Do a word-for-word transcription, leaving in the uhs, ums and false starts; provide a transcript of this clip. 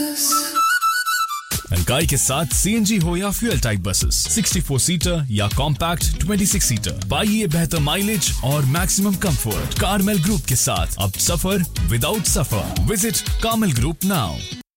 Alkai के साथ CNG हो या फ्यूल टाइप बसेस, चौंसठ सीटर या कॉम्पैक्ट छब्बीस सीटर, पाइए बेहतर माइलेज और मैक्सिमम कंफर्ट। कार्मेल ग्रुप के साथ अब सफर विदाउट सफर। Visit Carmel group now.